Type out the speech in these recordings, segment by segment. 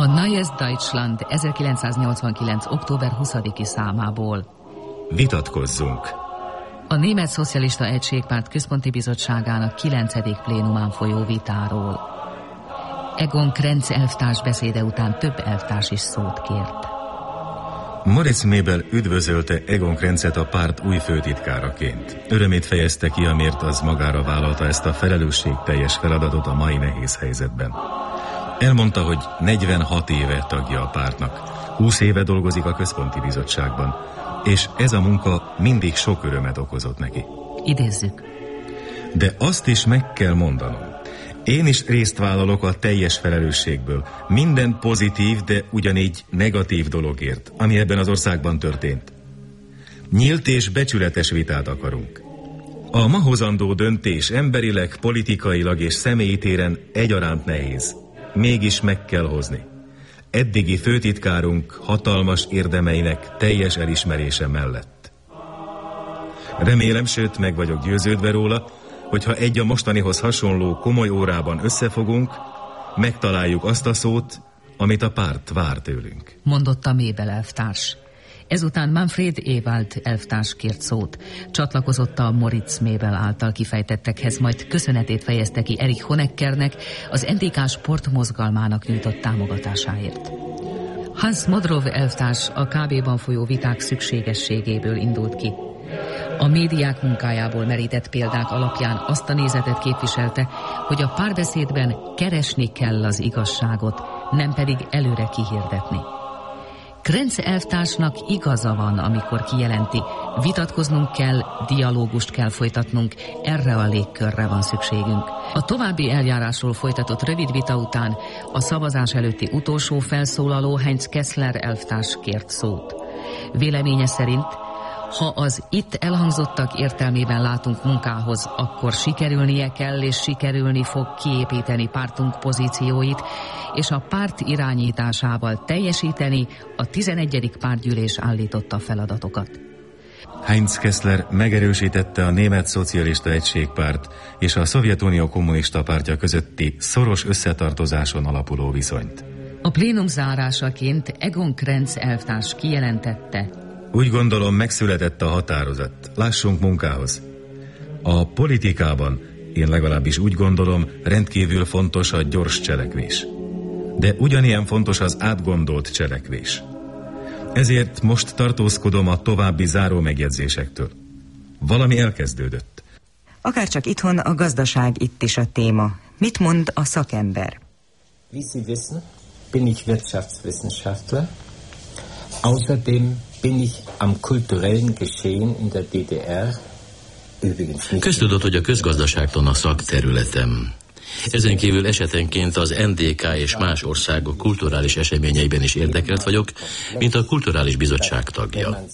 A Neues Deutschland 1989. október 20-i számából. Vitatkozzunk. A Német Szocialista Egységpárt Központi Bizottságának 9. plénumán folyó vitáról. Egon Krenz elvtárs beszéde után több elvtárs is szót kért. Moritz Mäbel üdvözölte Egon Krenzet a párt új főtitkáraként. Örömét fejezte ki, amért az magára vállalta ezt a felelősségteljes feladatot a mai nehéz helyzetben. Elmondta, hogy 46 éve tagja a pártnak, 20 éve dolgozik a Központi Bizottságban, és ez a munka mindig sok örömet okozott neki. Idézzük. De azt is meg kell mondanom. Én is részt vállalok a teljes felelősségből, minden pozitív, de ugyanígy negatív dologért, ami ebben az országban történt. Nyílt és becsületes vitát akarunk. A ma hozandó döntés emberileg, politikailag és személyi téren egyaránt nehéz. Mégis meg kell hozni. Eddigi főtitkárunk hatalmas érdemeinek teljes elismerése mellett. Remélem, sőt meg vagyok győződve róla, hogyha egy a mostanihoz hasonló komoly órában összefogunk, megtaláljuk azt a szót, amit a párt vár tőlünk. Mondotta Mäbel elvtárs. Ezután Manfred Ewald elvtárs kért szót. Csatlakozott a Moritz Mäbel által kifejtettekhez, majd köszönetét fejezte ki Erich Honeckernek, az NDK sportmozgalmának nyújtott támogatásáért. Hans Modrow elvtárs a KB-ban folyó viták szükségességéből indult ki. A médiák munkájából merített példák alapján azt a nézetet képviselte, hogy a párbeszédben keresni kell az igazságot, nem pedig előre kihirdetni. Krenz elvtársnak igaza van, amikor kijelenti, vitatkoznunk kell, dialógust kell folytatnunk, erre a légkörre van szükségünk. A további eljárásról folytatott rövid vita után a szavazás előtti utolsó felszólaló Heinz Kessler elvtárs kért szót. Véleménye szerint, ha az itt elhangzottak értelmében látunk munkához, akkor sikerülnie kell és sikerülni fog kiépíteni pártunk pozícióit, és a párt irányításával teljesíteni a 11. pártgyűlés állította feladatokat. Heinz Kessler megerősítette a Német Szocialista Egységpárt és a Szovjetunió Kommunista Pártja közötti szoros összetartozáson alapuló viszonyt. A plénum zárásaként Egon Krenz elvtárs kijelentette: úgy gondolom, megszületett a határozat. Lássunk munkához. A politikában, én legalábbis úgy gondolom, rendkívül fontos a gyors cselekvés. De ugyanilyen fontos az átgondolt cselekvés. Ezért most tartózkodom a további záró megjegyzésektől. Valami elkezdődött. Akárcsak itthon, a gazdaság itt is a téma. Mit mond a szakember? Wie Sie wissen, bin ich Wirtschaftswissenschaftler. Außerdem bin ich am kulturellen Geschehen in der DDR übrigens nicht. Köztudott, hogy a közgazdaságtan a szakterületem. Ezen kívül esetenként az NDK és más országok kulturális eseményeiben is érdekelt vagyok, mint a Kulturális Bizottság tagja.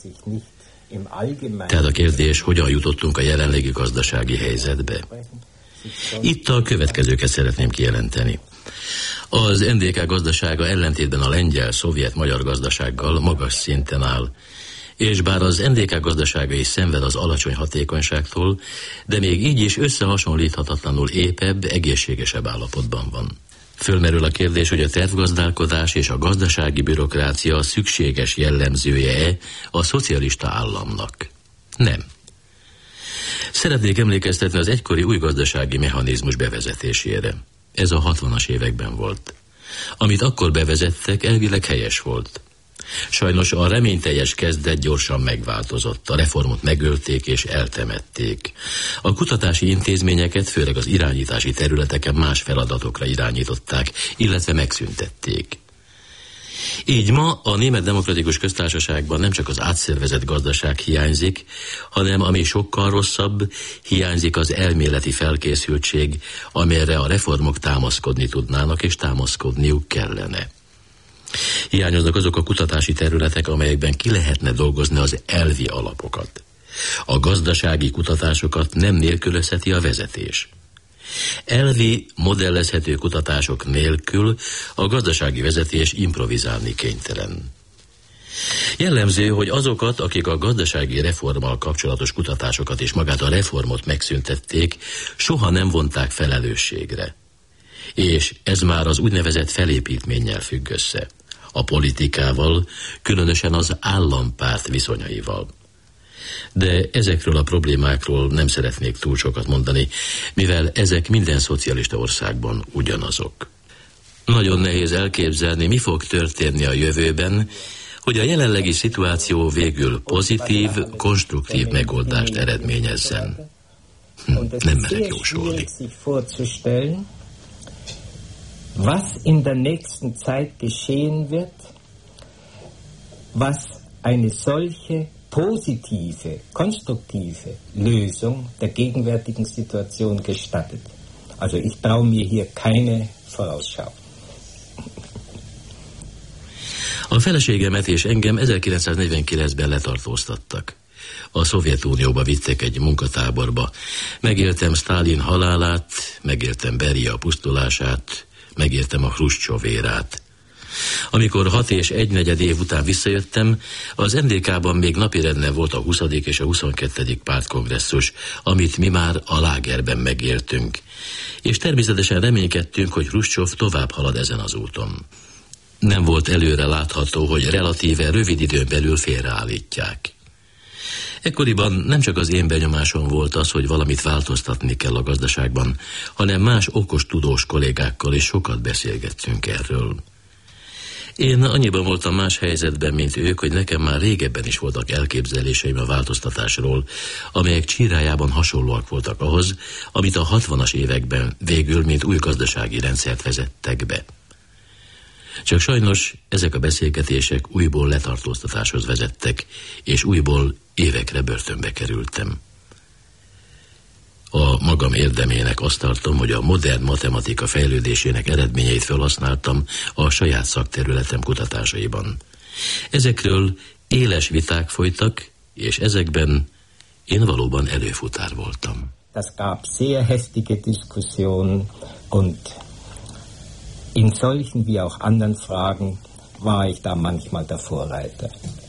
Tehát a kérdés, hogyan jutottunk a jelenlegi gazdasági helyzetbe? Itt a következőket szeretném kijelenteni. Az NDK gazdasága ellentétben a lengyel, szovjet, magyar gazdasággal magas szinten áll, és bár az NDK gazdasága is szenved az alacsony hatékonyságtól, de még így is összehasonlíthatatlanul épebb, egészségesebb állapotban van. Fölmerül a kérdés, hogy a tervgazdálkodás és a gazdasági bürokrácia szükséges jellemzője-e a szocialista államnak? Nem. Szeretnék emlékeztetni az egykori új gazdasági mechanizmus bevezetésére. Ez a 60-as években volt. Amit akkor bevezettek, elvileg helyes volt. Sajnos a reményteljes kezdet gyorsan megváltozott. A reformot megölték és eltemették. A kutatási intézményeket, főleg az irányítási területeken más feladatokra irányították, illetve megszüntették. Így ma a Német Demokratikus Köztársaságban nem csak az átszervezett gazdaság hiányzik, hanem ami sokkal rosszabb, hiányzik az elméleti felkészültség, amelyre a reformok támaszkodni tudnának és támaszkodniuk kellene. Hiányoznak azok a kutatási területek, amelyekben ki lehetne dolgozni az elvi alapokat. A gazdasági kutatásokat nem nélkülözheti a vezetés. Elvi, modellezhető kutatások nélkül a gazdasági vezetés improvizálni kénytelen. Jellemző, hogy azokat, akik a gazdasági reformmal kapcsolatos kutatásokat és magát a reformot megszüntették, soha nem vonták felelősségre. És ez már az úgynevezett felépítménnyel függ össze. A politikával, különösen az állampárt viszonyaival. De ezekről a problémákról nem szeretnék túl sokat mondani, mivel ezek minden szocialista országban ugyanazok. Nagyon nehéz elképzelni, mi fog történni a jövőben, hogy a jelenlegi szituáció végül pozitív, konstruktív megoldást eredményezzen. Nem merek jósolni. Was in der nächsten Zeit geschehen wird, was eine solche positive, konstruktive Lösung der gegenwärtigen Situation gestattet. Also ich traue mir hier keine Vorausschau. A feleségemet és engem 1949-ben letartóztattak. A Szovjetunióba vittek egy munkatáborba. Megéltem Sztálin halálát, megéltem Beria pusztulását, megéltem a Hruscsov érát. Amikor 6 és 1/4 év után visszajöttem, az NDK-ban még napirenden volt a 20. és a 22. pártkongresszus, amit mi már a lágerben megéltünk. És természetesen reménykedtünk, hogy Hruscsov tovább halad ezen az úton. Nem volt előre látható, hogy relatíve rövid időn belül félreállítják. Ekkoriban nem csak az én benyomásom volt az, hogy valamit változtatni kell a gazdaságban, hanem más okos tudós kollégákkal is sokat beszélgettünk erről. Én annyiban voltam más helyzetben, mint ők, hogy nekem már régebben is voltak elképzeléseim a változtatásról, amelyek csírájában hasonlóak voltak ahhoz, amit a 60-as években végül mint új gazdasági rendszert vezettek be. Csak sajnos ezek a beszélgetések újból letartóztatáshoz vezettek, és újból évekre börtönbe kerültem. A magam érdemének azt tartom, hogy a modern matematika fejlődésének eredményeit felhasználtam a saját szakterületem kutatásaiban. Ezekről éles viták folytak, és ezekben én valóban előfutár voltam. Das gab sehr heftige Diskussionen und in solchen wie auch anderen Fragen war ich da manchmal der Vorreiter.